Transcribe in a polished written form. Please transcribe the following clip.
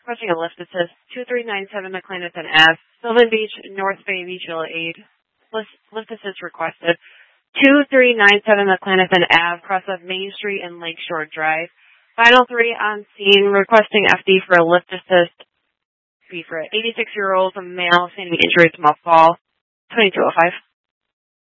requesting a lift assist. 2397 McClenathan Ave, Sylvan Beach, North Bay Mutual Aid. Lift assist requested. 2397 McClenathan Ave, cross of Main Street and Lakeshore Drive. Final 3 on scene, requesting FD for a lift assist. Be for an 86-year-old male, sustaining injuries from a fall. 2205.